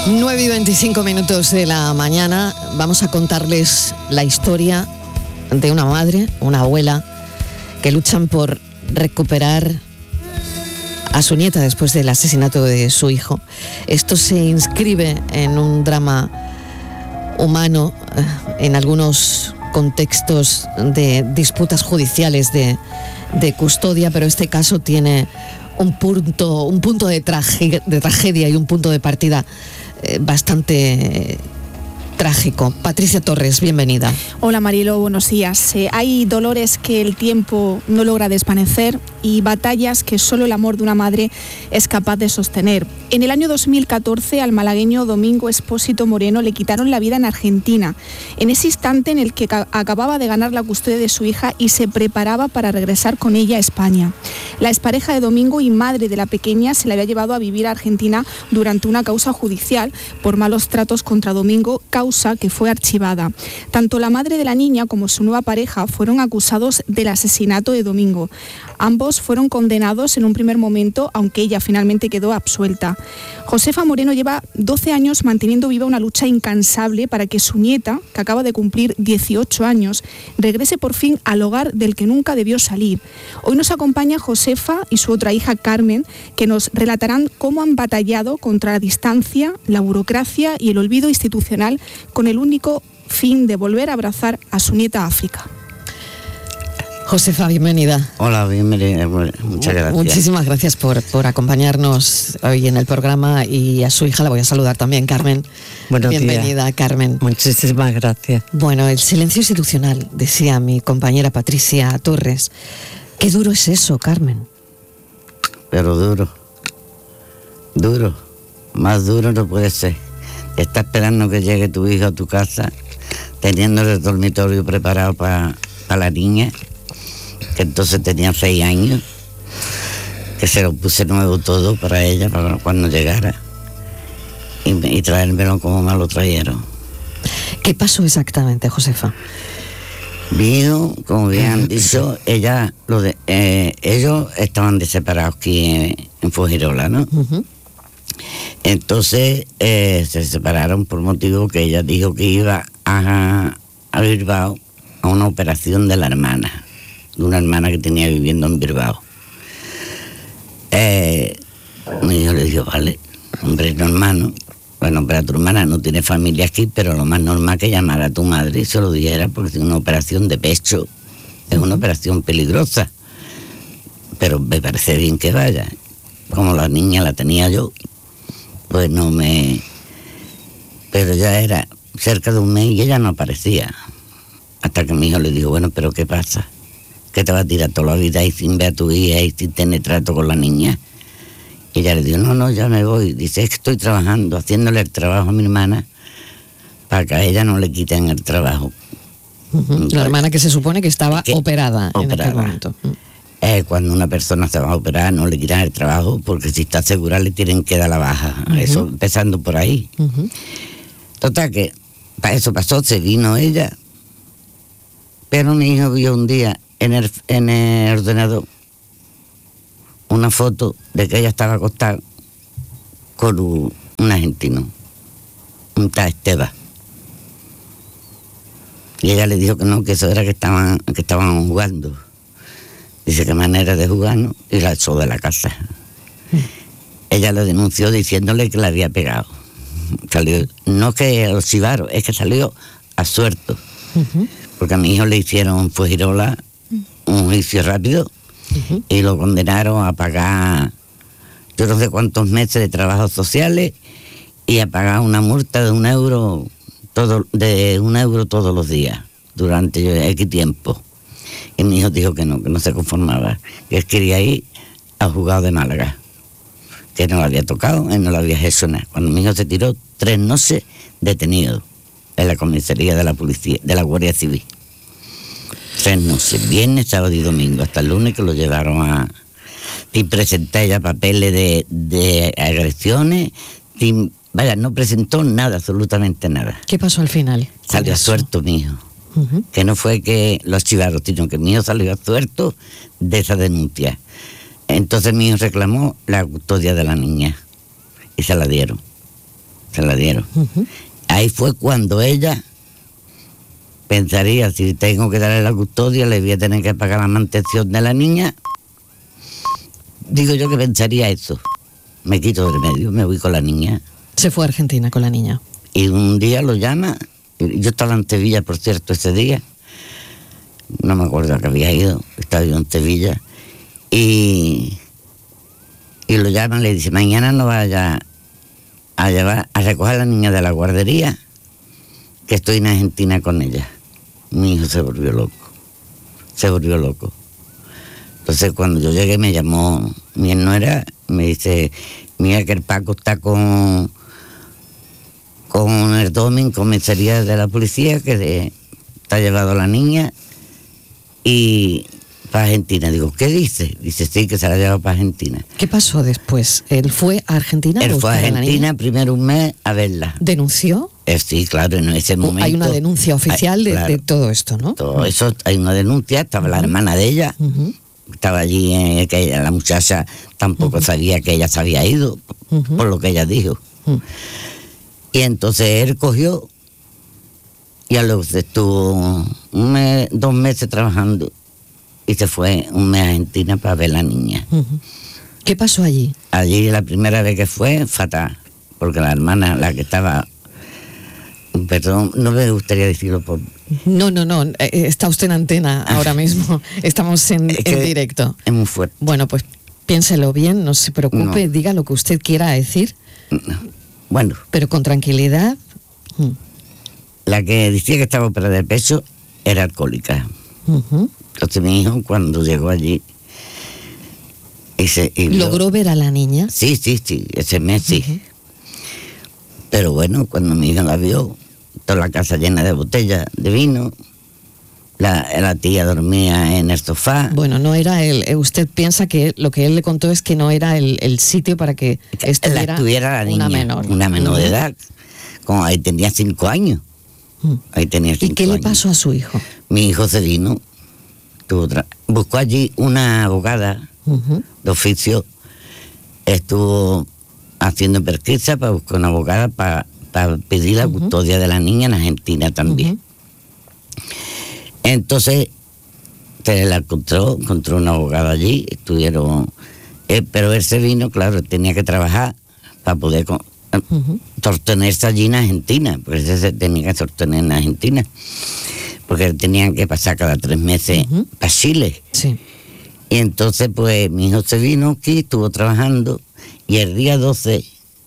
9:25 de la mañana. Vamos a contarles la historia de una madre, una abuela, que luchan por recuperar a su nieta después del asesinato de su hijo. Esto se inscribe en un drama humano, en algunos contextos de disputas judiciales de custodia, pero este caso tiene un punto de tragedia y un punto de partida bastante trágico. Patricia Torres, bienvenida. Hola Marilo, buenos días. Hay dolores que el tiempo no logra desvanecer y batallas que solo el amor de una madre es capaz de sostener. En el año 2014 al malagueño Domingo Espósito Moreno le quitaron la vida en Argentina, en ese instante en el que acababa de ganar la custodia de su hija y se preparaba para regresar con ella a España. La expareja de Domingo y madre de la pequeña se la había llevado a vivir a Argentina durante una causa judicial por malos tratos contra Domingo, causa que fue archivada. Tanto la madre de la niña como su nueva pareja fueron acusados del asesinato de Domingo. Ambos fueron condenados en un primer momento, aunque ella finalmente quedó absuelta. Josefa Moreno lleva 12 años manteniendo viva una lucha incansable para que su nieta, que acaba de cumplir 18 años, regrese por fin al hogar del que nunca debió salir. Hoy nos acompaña Josefa y su otra hija Carmen, que nos relatarán cómo han batallado contra la distancia, la burocracia y el olvido institucional con el único fin de volver a abrazar a su nieta África. Josefa, bienvenida. Hola, bienvenida, muchas gracias. Muchísimas gracias por acompañarnos hoy en el programa, y a su hija la voy a saludar también, Carmen. Buenos bienvenida, días. Carmen. Muchísimas gracias. Bueno, el silencio institucional, decía mi compañera Patricia Torres. Qué duro es eso, Carmen. Pero duro, más duro no puede ser. Está esperando que llegue tu hija a tu casa, teniendo el dormitorio preparado para la niña, que entonces tenía 6 años, que se lo puse nuevo todo para ella, para cuando llegara, y traérmelo como me lo trajeron. ¿Qué pasó exactamente, Josefa? Vino, como bien han dicho, ellos estaban separados aquí en Fuengirola, ¿no? Uh-huh. Entonces se separaron por motivo que ella dijo que iba a Bilbao a una operación de una hermana que tenía viviendo en Bilbao. Mi hijo le dijo, vale, hombre, no, hermano, bueno, pero tu hermana no tiene familia aquí, pero lo más normal que llamara a tu madre y se lo dijera, porque es una operación de pecho, es una operación peligrosa, pero me parece bien que vaya. Como la niña la tenía yo, pues pero ya era cerca de un mes y ella no aparecía. Hasta que mi hijo le dijo, bueno, pero ¿qué pasa? ¿Que te vas a tirar toda la vida ahí sin ver a tu hija y sin tener trato con la niña? Y ella le dijo, no, ya me voy. Dice, es que estoy trabajando, haciéndole el trabajo a mi hermana para que a ella no le quiten el trabajo. Uh-huh. La hermana que se supone que estaba operada en aquel momento. Cuando una persona se va a operar no le quitan el trabajo, porque si está segura le tienen que dar la baja. Uh-huh. Eso empezando por ahí. Uh-huh. Total que para eso pasó, se vino ella, pero mi hijo vio un día en el ordenador una foto de que ella estaba acostada con un argentino, un tal Esteban. Y ella le dijo que no, que eso era que estaban jugando. Dice, qué manera de jugar, ¿no? Y la echó de la casa. Ella lo denunció diciéndole que la había pegado. Salió, no que lo chivaron, es que salió absuelto. Uh-huh. Porque a mi hijo le hicieron en Fuengirola un juicio rápido. Uh-huh. Y lo condenaron a pagar yo no sé cuántos meses de trabajos sociales y a pagar una multa de €1 todos los días durante X tiempo. Y mi hijo dijo que no se conformaba, que él quería ir al juzgado de Málaga, que no lo había tocado, él no lo había hecho nada. Cuando mi hijo se tiró 3 noches detenido en la comisaría de la policía, de la Guardia Civil. 3 noches, viernes, sábado y domingo, hasta el lunes que lo llevaron sin presentar ya papeles de agresiones, no presentó nada, absolutamente nada. ¿Qué pasó al final? Salió absuelto mi hijo. Uh-huh. Que no fue que lo archivaron, sino que mi hijo salió absuelto de esa denuncia. Entonces mi hijo reclamó la custodia de la niña y se la dieron. se la dieron. Ujú. Ahí fue cuando ella pensaría, si tengo que darle la custodia, le voy a tener que pagar la mantención de la niña. Digo yo que pensaría eso. Me quito del medio, me voy con la niña. Se fue a Argentina con la niña. Y un día lo llama, yo estaba en Sevilla, por cierto, ese día. No me acuerdo a qué había ido, estaba yo en Sevilla. Y lo llama, le dice, mañana no vaya a llevar, a recoger a la niña de la guardería, que estoy en Argentina con ella. Mi hijo se volvió loco. Entonces cuando yo llegué me llamó mi nuera, me dice, mira que el Paco está con el Domin, comisaría de la policía, que está llevado a la niña y para Argentina. Digo, ¿qué dice? Dice, sí, que se la ha llevado para Argentina. ¿Qué pasó después? ¿Él fue a Argentina? Él fue a Argentina primero un mes a verla. ¿Denunció? Sí, claro, en ese momento. Hay una denuncia oficial de todo esto, ¿no? Todo eso, hay una denuncia, estaba la hermana de ella, estaba allí, que la muchacha tampoco sabía que ella se había ido, por lo que ella dijo. Y entonces él cogió, y a lo que estuvo 2 meses trabajando, y se fue un mes a Argentina para ver a la niña. ¿Qué pasó allí? Allí la primera vez que fue, fatal, porque la hermana, la que estaba... Perdón, no me gustaría decirlo por... No, está usted en antena ahora mismo, estamos en directo. Es muy fuerte. Bueno, pues piénselo bien, no se preocupe, diga lo que usted quiera decir. Bueno. Pero con tranquilidad. La que decía que estaba operada del pecho era alcohólica. Entonces mi hijo, cuando llegó allí... ¿Logró ver a la niña? Sí, ese mes sí. Pero bueno, cuando mi hija la vio, toda la casa llena de botellas de vino, la tía dormía en el sofá. Bueno, no era él. Usted piensa que lo que él le contó es que no era el sitio para que estuviera la niña, una menor de edad. Como ahí tenía 5 años. Ahí tenía 5 años. ¿Y qué le pasó a su hijo? Mi hijo se vino, buscó allí una abogada de oficio, estuvo haciendo pesquisa para buscar una abogada para pedir la custodia de la niña en Argentina también. Entonces se la encontró una abogada allí, estuvieron, pero él se vino, claro, tenía que trabajar para poder sostenerse allí en Argentina, porque ese se tenía que sostener en Argentina, porque tenían que pasar cada 3 meses para Chile. Sí. Y entonces pues mi hijo se vino aquí, estuvo trabajando, y el día 12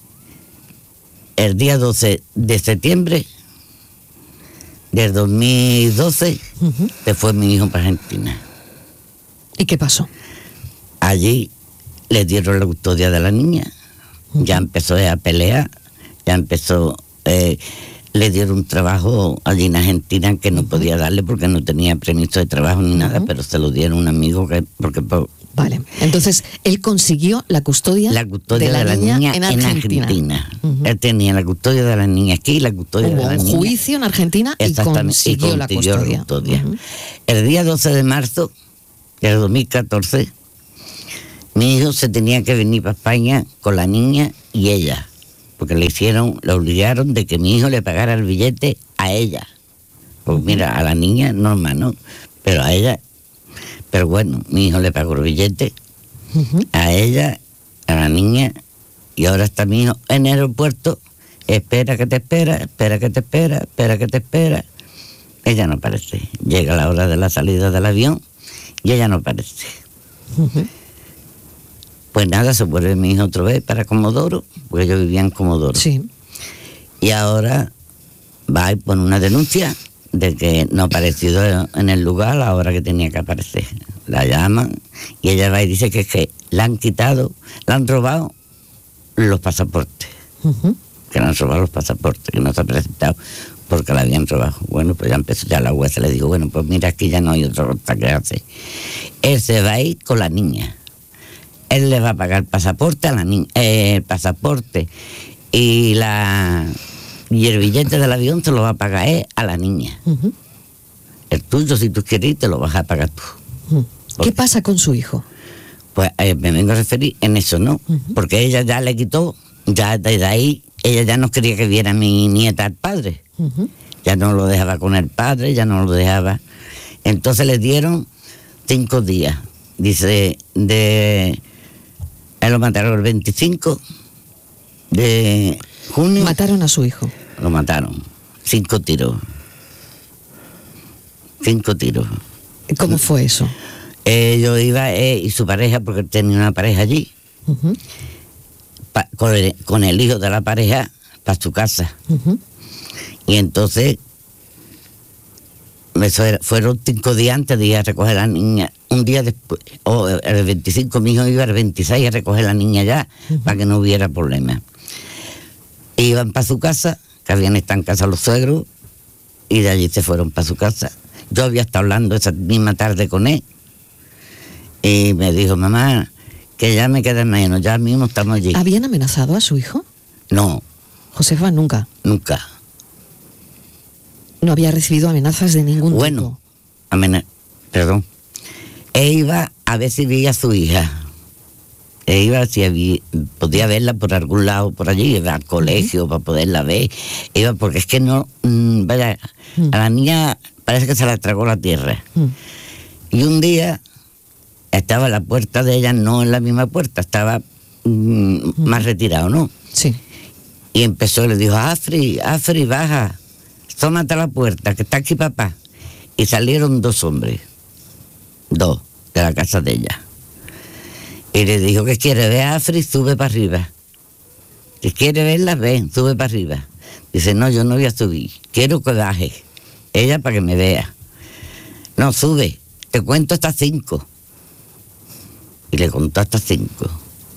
de septiembre del 2012 se fue mi hijo para Argentina. ¿Y qué pasó? Allí le dieron la custodia de la niña. Ya empezó a pelear, le dieron un trabajo allí en Argentina que no podía darle porque no tenía permiso de trabajo ni nada, pero se lo dieron a un amigo Vale, entonces él consiguió la custodia de la niña en Argentina. Él tenía la custodia de la niña aquí y la custodia de la niña. Hubo un juicio en Argentina y consiguió la custodia. El día 12 de marzo del 2014, mi hijo se tenía que venir para España con la niña y ella, porque le obligaron de que mi hijo le pagara el billete a ella. Pues mira, a la niña normal, ¿no? Pero a ella... Pero bueno, mi hijo le pagó el billete a ella, a la niña, y ahora está mi hijo en el aeropuerto, espera que te espera. Ella no aparece. Llega la hora de la salida del avión y ella no aparece. Pues nada, se vuelve mi hijo otra vez para Comodoro, porque ellos vivían en Comodoro. Sí. Y ahora va y pone una denuncia de que no ha aparecido en el lugar a la hora que tenía que aparecer. La llaman y ella va y dice que le han robado los pasaportes. Que le han robado los pasaportes, que no se ha presentado porque la habían robado. Bueno, pues ya empezó, ya la jueza le dijo, bueno, pues mira, aquí ya no hay otra cosa que hacer. Él se va a ir con la niña. Él le va a pagar el pasaporte a la niña, pasaporte y el billete del avión te lo va a pagar él a la niña. El tuyo, si tú quieres, te lo vas a pagar tú. ¿Qué pasa con su hijo? Pues me vengo a referir en eso, ¿no? Porque ella ya le quitó, ya desde ahí ella ya no quería que viera a mi nieta al padre. Ya no lo dejaba con el padre, ya no lo dejaba. Entonces le dieron 5 días. Dice, él lo mataron el 25 de junio. Mataron a su hijo. Lo mataron. 5 tiros. 5 tiros. ¿Cómo fue eso? Yo iba, y su pareja, porque tenía una pareja allí, con el hijo de la pareja, para su casa. Y entonces, fueron 5 días antes de ir a recoger a la niña. Un día después, el 25, mi hijo iba el 26 a recoger a la niña ya, para que no hubiera problema. Iban para su casa, que habían estado en casa los suegros, y de allí se fueron para su casa. Yo había estado hablando esa misma tarde con él, y me dijo, mamá, que ya me queda menos, ya mismo estamos allí. ¿Habían amenazado a su hijo? No. Josefa nunca. Nunca. No había recibido amenazas de ningún tipo. Bueno, perdón. Él iba a ver si veía a su hija. Él iba si podía verla por algún lado, por allí, iba al colegio para poderla ver. Iba porque es que no, vaya, a la niña parece que se la tragó la tierra. Y un día estaba la puerta de ella, no en la misma puerta, estaba más retirado, ¿no? Sí. Y empezó, le dijo, Afri, baja, tómate a la puerta, que está aquí papá. Y salieron 2 hombres, 2, de la casa de ella. Y le dijo, ¿qué quiere ver a Afri? Sube para arriba. Si quiere verla, ven, sube para arriba. Dice, no, yo no voy a subir, quiero que baje, ella para que me vea. No, sube, te cuento hasta 5. Y le contó hasta 5.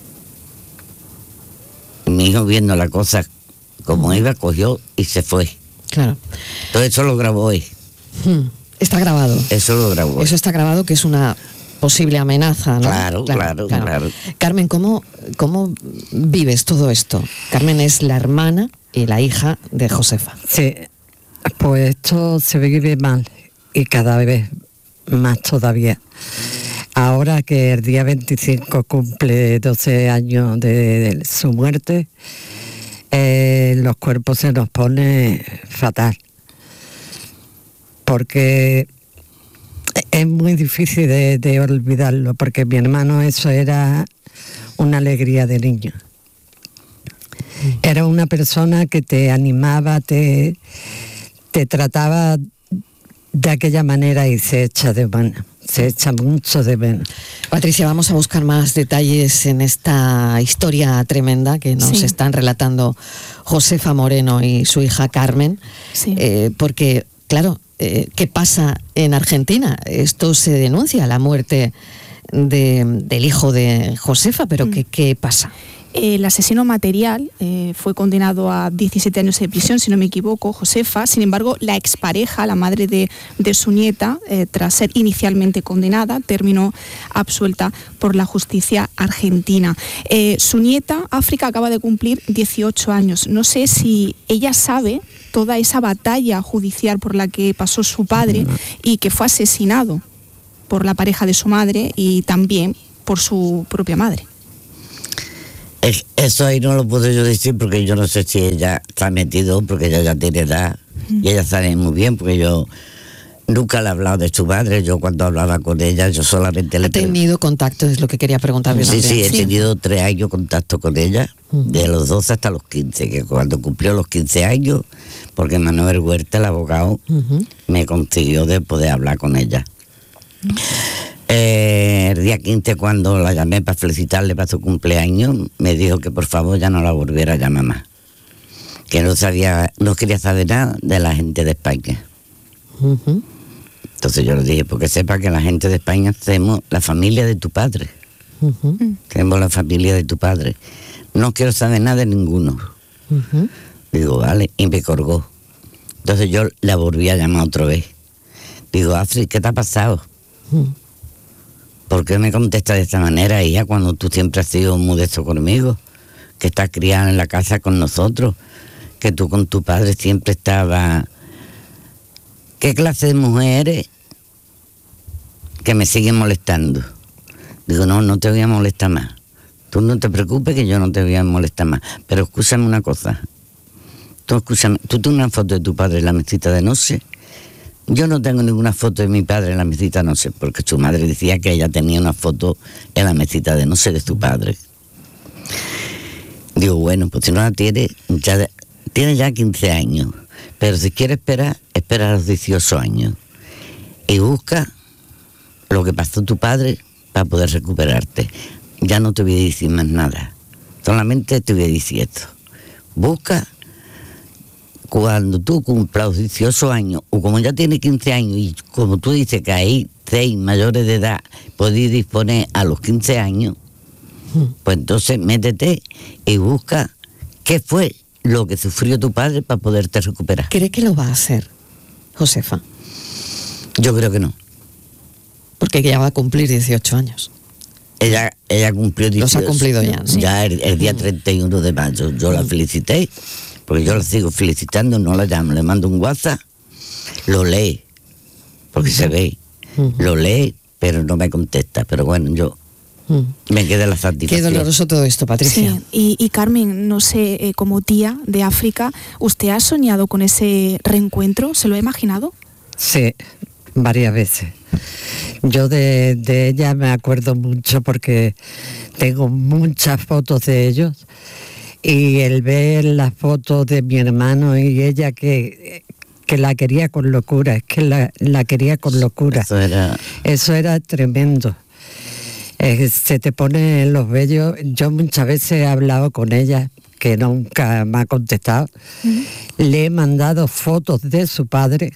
Mi hijo, viendo la cosa como iba, cogió y se fue. Claro. Todo eso lo grabó él. Está grabado. Eso lo grabó. Eso está grabado, que es una posible amenaza, ¿no? Claro. Carmen, ¿cómo vives todo esto? Carmen es la hermana y la hija de Josefa. Sí, pues esto se vive mal y cada vez más todavía. Ahora que el día 25 cumple 12 años de su muerte, los cuerpos se nos pone fatal. Porque es muy difícil de olvidarlo, porque mi hermano, eso era una alegría de niño. Era una persona que te animaba, te trataba de aquella manera y se echa de menos. Se echa mucho de menos. Patricia, vamos a buscar más detalles en esta historia tremenda que nos están relatando Josefa Moreno y su hija Carmen, porque, claro, ¿qué pasa en Argentina? Esto se denuncia, la muerte del hijo de Josefa, pero ¿qué pasa? El asesino material fue condenado a 17 años de prisión, si no me equivoco, Josefa. Sin embargo, la expareja, la madre de su nieta, tras ser inicialmente condenada, terminó absuelta por la justicia argentina. Su nieta, África, acaba de cumplir 18 años. No sé si ella sabe toda esa batalla judicial por la que pasó su padre y que fue asesinado por la pareja de su madre y también por su propia madre. Eso ahí no lo puedo yo decir, porque yo no sé si ella está metido, porque ella ya tiene edad y ella sabe muy bien, porque yo nunca le he hablado de su madre. Yo cuando hablaba con ella, yo solamente le... ¿Ha tenido contacto? Es lo que quería preguntar. Sí, he tenido 3 años contacto con ella, de los 12 hasta los 15, que cuando cumplió los 15 años, porque Manuel Huerta, el abogado, me consiguió de poder hablar con ella. El día 15, cuando la llamé para felicitarle para su cumpleaños, me dijo que por favor ya no la volviera a llamar más, que no quería saber nada de la gente de España. Entonces yo le dije, porque sepa que la gente de España somos la familia de tu padre. Tenemos la familia de tu padre. No quiero saber nada de ninguno. Digo, vale, y me colgó. Entonces yo la volví a llamar otra vez. Digo, Afri, ¿qué te ha pasado? ¿Por qué me contesta de esta manera, hija, cuando tú siempre has sido modesto conmigo? Que estás criada en la casa con nosotros, que tú con tu padre siempre estabas... ¿Qué clase de mujer eres que me sigue molestando? Digo, no te voy a molestar más. Tú no te preocupes, que yo no te voy a molestar más. Pero escúchame una cosa, Tú escúchame, ¿tú tienes una foto de tu padre en la mesita de noche? Yo no tengo ninguna foto de mi padre en la mesita de noche, porque su madre decía que ella tenía una foto en la mesita de noche de su padre. Digo, bueno, pues si no la tiene, tiene ya 15 años, pero si quiere esperar, espera a los 18 años. Y busca lo que pasó tu padre para poder recuperarte. Ya no te voy a decir más nada, solamente te voy a decir esto. Busca cuando tú cumplas los 18 años, o como ya tienes 15 años, y como tú dices que hay 6 mayores de edad, podéis disponer a los 15 años, pues entonces métete y busca qué fue lo que sufrió tu padre para poderte recuperar. ¿Cree que lo va a hacer, Josefa? Yo creo que no. Porque ya va a cumplir 18 años. Ella cumplió 18. Los ha cumplido ya, ¿no? Ya el día 31 de mayo. Yo la felicité, porque yo la sigo felicitando, no la llamo, le mando un WhatsApp, lo lee, porque se ve, lo lee, pero no me contesta. Pero bueno, yo me queda la satisfacción. Qué doloroso todo esto, Patricia. Sí, y Carmen, no sé, como tía de África, ¿usted ha soñado con ese reencuentro? ¿Se lo ha imaginado? Sí, varias veces. Yo de ella me acuerdo mucho porque tengo muchas fotos de ellos, y el ver las fotos de mi hermano y ella que la quería con locura, es que la quería con locura. Eso era tremendo. Se te ponen los vellos. Yo muchas veces he hablado con ella, que nunca me ha contestado. Le he mandado fotos de su padre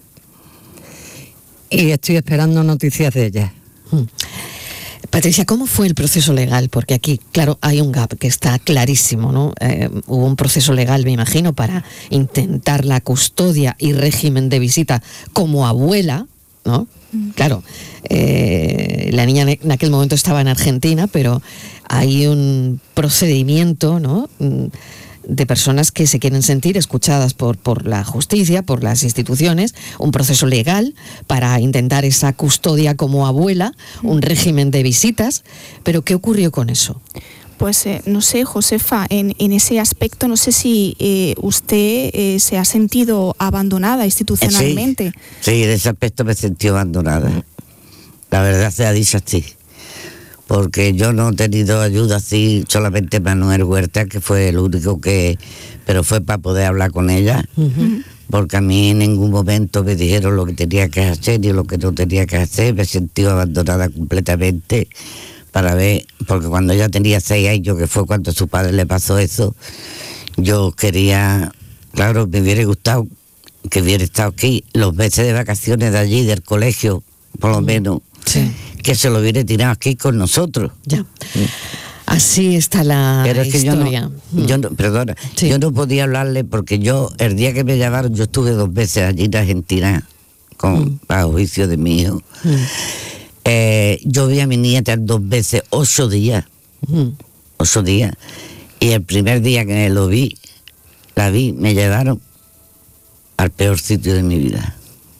y estoy esperando noticias de ella. Patricia, ¿cómo fue el proceso legal? Porque aquí, claro, hay un gap que está clarísimo, ¿no? Hubo un proceso legal, me imagino, para intentar la custodia y régimen de visita como abuela, ¿no? Claro, la niña en aquel momento estaba en Argentina, pero hay un procedimiento, ¿no?, de personas que se quieren sentir escuchadas por la justicia, por las instituciones, un proceso legal para intentar esa custodia como abuela, un régimen de visitas. Pero ¿qué ocurrió con eso? Pues no sé, Josefa, en ese aspecto no sé si usted se ha sentido abandonada institucionalmente. Sí, en ese aspecto me sentí abandonada. La verdad se ha dicho así. Porque yo no he tenido ayuda así, solamente Manuel Huerta, que fue el único pero fue para poder hablar con ella, porque a mí en ningún momento me dijeron lo que tenía que hacer y lo que no tenía que hacer. Me sentí abandonada completamente para ver, porque cuando ella tenía 6 años, que fue cuando a su padre le pasó eso, yo quería, claro, me hubiera gustado que hubiera estado aquí los meses de vacaciones de allí, del colegio, por lo menos. Sí. Que se lo hubiera tirado aquí con nosotros. Ya. Así está la historia. Perdona, sí. Yo no podía hablarle porque yo, el día que me llamaron, yo estuve 2 veces allí en Argentina para juicio de mi hijo. Yo vi a mi nieta 2 veces, 8 días. 8 días. Y el primer día que la vi, me llevaron al peor sitio de mi vida.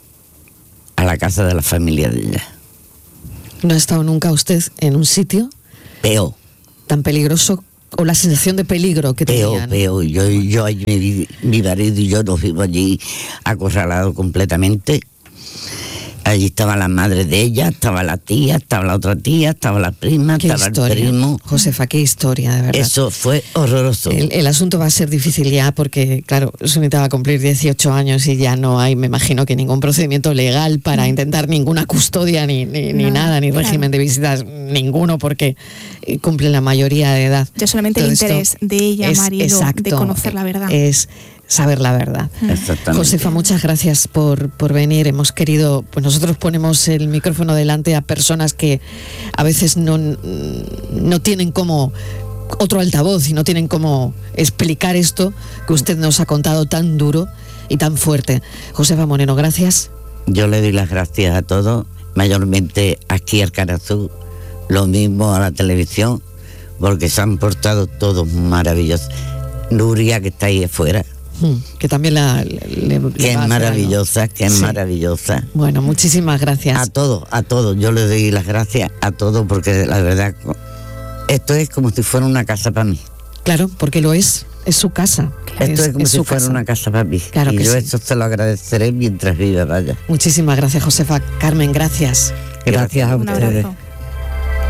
A la casa de la familia de ella. ¿No ha estado nunca usted en un sitio peor, tan peligroso, o la sensación de peligro que tenía, ¿no? Peor. Yo mi marido y yo nos fuimos allí acorralados completamente. Allí estaba la madre de ella, estaba la tía, estaba la otra tía, estaba la prima, estaba el primo. Josefa, qué historia, de verdad. Eso fue horroroso. El asunto va a ser difícil ya porque, claro, su nieta va a cumplir 18 años y ya no hay, me imagino, que ningún procedimiento legal para intentar ninguna custodia ni nada, ni régimen de visitas, ninguno, porque cumple la mayoría de edad. Ya solamente el interés de ella, Marilo, de conocer la verdad. Es saber la verdad. Exactamente. Josefa, muchas gracias por venir. Hemos querido, pues nosotros ponemos el micrófono delante a personas que a veces no tienen como otro altavoz y no tienen cómo explicar esto que usted nos ha contado tan duro y tan fuerte. Josefa Moreno, gracias. Yo le doy las gracias a todos, mayormente aquí al Canal Sur, lo mismo a la televisión, porque se han portado todos maravillosos. Nuria, que está ahí afuera, que también que es maravillosa, ¿no? Que es maravillosa. Bueno, muchísimas gracias. A todos, yo le doy las gracias a todos, porque la verdad, esto es como si fuera una casa para mí. Claro, porque lo es su casa. Esto es como es si su fuera casa. una casa para mí. Claro y que yo sí. esto te lo agradeceré mientras viva, vaya. Muchísimas gracias, Josefa. Carmen, gracias. Gracias a Un ustedes. abrazo.